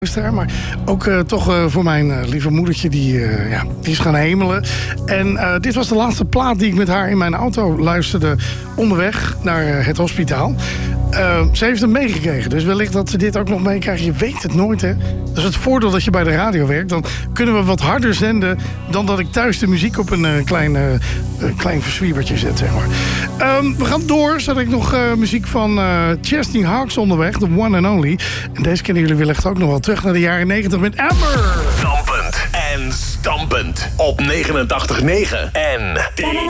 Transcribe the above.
Maar ook toch voor mijn lieve moedertje, die is gaan hemelen. En dit was de laatste plaat die ik met haar in mijn auto luisterde onderweg naar het hospitaal. Ze heeft hem meegekregen, dus wellicht dat ze dit ook nog meekrijgt. Je weet het nooit, hè. Dat is het voordeel dat je bij de radio werkt. Dan kunnen we wat harder zenden dan dat ik thuis de muziek op een klein verzwiebertje zet, zeg maar. We gaan door. Zat ik nog muziek van Chesney Hawkes onderweg, The One and Only. En deze kennen jullie wellicht ook nog wel terug naar de jaren 90 met Amber. Dampend en stampend op 89.9 en